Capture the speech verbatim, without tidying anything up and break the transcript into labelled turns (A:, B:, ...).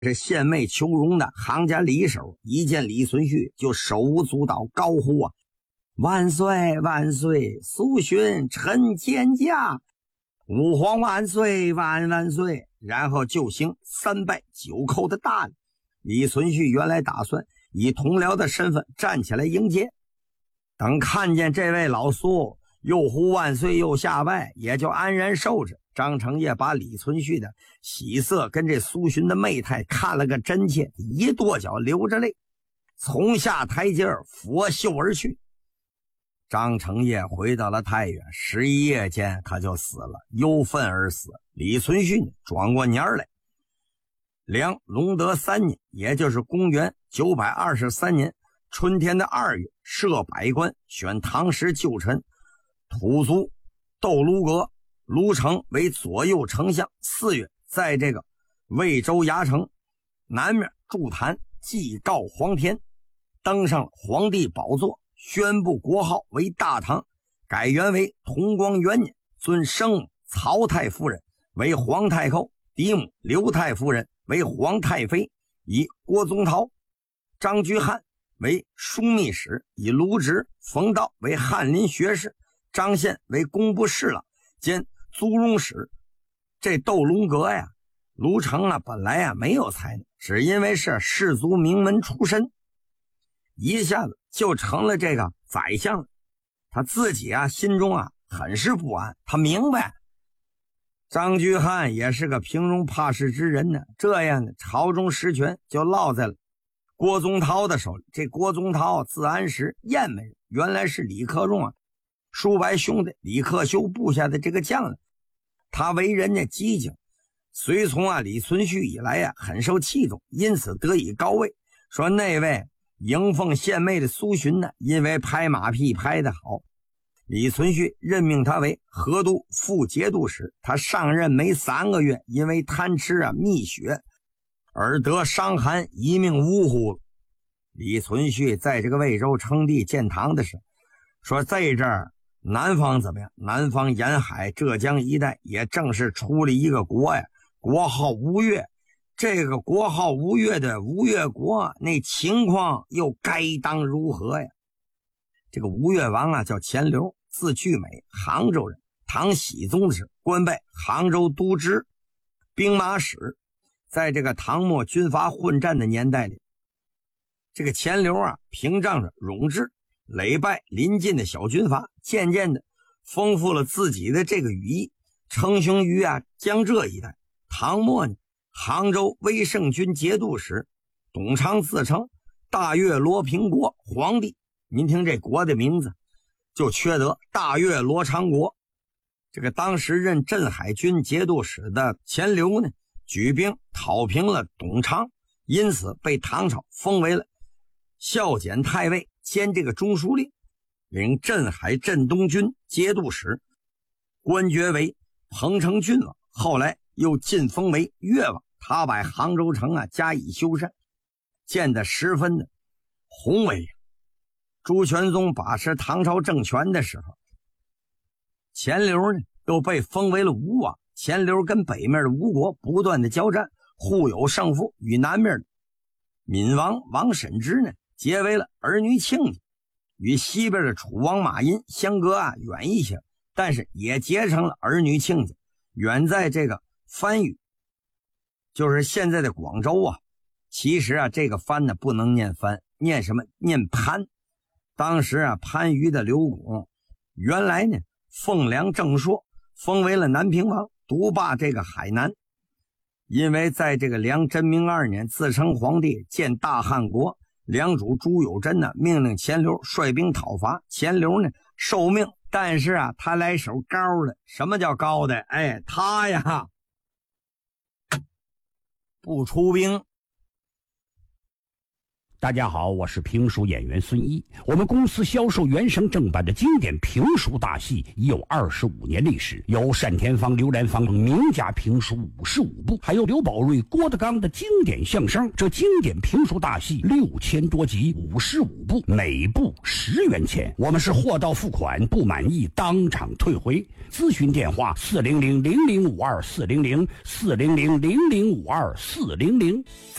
A: 这献媚求荣的行家李守一见李存勖就手舞足蹈，高呼啊：万岁万岁，苏洵臣见驾，吾皇万岁万万岁。然后就行三拜九叩的大礼。李存勖原来打算以同僚的身份站起来迎接，等看见这位老苏又呼万岁又下拜，也就安然受着。张承业把李存勖的喜色跟这苏洵的媚态看了个真切，一跺脚流着泪，从下台阶拂袖而去。张承业回到了太原，十一夜间他就死了，忧愤而死。李存勖转过年来，梁隆德三年，也就是公元九百二十三年春天的二月，设百官，选唐时旧臣土族窦卢阁、卢成为左右丞相。四月，在这个魏州牙城南面筑坛，祭告皇天，登上了皇帝宝座，宣布国号为大唐，改元为同光元年，尊生母曹太夫人为皇太后，嫡母刘太夫人为皇太妃，以郭宗焘、张居翰为枢密使，以卢植、冯道为翰林学士，张宪为工部侍郎兼租庸使。这窦龙阁呀，卢成啊本来啊没有才能，只因为是士族名门出身，一下子就成了这个宰相了。他自己啊心中啊很是不安，他明白张居翰也是个平庸怕事之人呢，这样的朝中实权就落在了郭宗焘的手里。这郭宗焘字安石，雁门人，原来是李克用啊叔伯兄弟李克修部下的这个将领。他为人家机警，随从啊李存勖以来啊很受器重，因此得以高位。说那位迎奉献媚的苏洵呢，因为拍马屁拍得好，李存勖任命他为河都副节度使。他上任没三个月，因为贪吃啊蜜雪而得伤寒，一命呜呼了。李存勖在这个魏州称帝建唐的时候，说在这儿南方怎么样？南方沿海浙江一带也正是出了一个国呀，国号吴越。这个国号吴越的吴越国，那情况又该当如何呀？这个吴越王啊叫钱镠，字巨美，杭州人，唐僖宗时官拜杭州都知、兵马使。在这个唐末军阀混战的年代里，这个钱镠啊屏障着冗治，累败临近的小军阀，渐渐的丰富了自己的这个羽翼，称雄于啊江浙一带。唐末呢，杭州威胜军节度使董昌自称大越罗平国皇帝，您听这国的名字就缺德，大越罗长国。这个当时任镇海军节度使的钱镠呢，举兵讨平了董昌，因此被唐朝封为了孝检太尉兼这个中书令，领镇海镇东军节度使，官爵为彭城郡王，后来又晋封为越王。他把杭州城啊加以修缮，建得十分的宏伟。朱全宗把持唐朝政权的时候，钱镠呢又被封为了吴王。钱镠跟北面的吴国不断的交战，互有胜负，与南面的闽王王审知呢结为了儿女亲家，与西边的楚王马殷相隔啊远一些，但是也结成了儿女亲家。远在这个番禺，就是现在的广州啊。其实啊这个番呢不能念番，念什么？念番。当时啊番禺的刘拱原来呢奉梁正朔，封为了南平王，独霸这个海南。因为在这个梁真明二年自称皇帝，建大汉国，梁主朱友贞呢命令钱镠率兵讨伐。钱镠呢受命，但是啊他来手高的。什么叫高的？哎，他呀不出兵，
B: 大家好，我是评书演员孙一。我们公司销售原声正版的经典评书大戏已有二十五年历史，有单田芳、刘兰芳等名家评书五十五部，还有刘宝瑞、郭德纲的经典相声。这经典评书大戏六千多集，五十五部，每部十元钱。我们是货到付款，不满意当场退回。咨询电话：四零零零零五二四零零四零零零零五二四零零。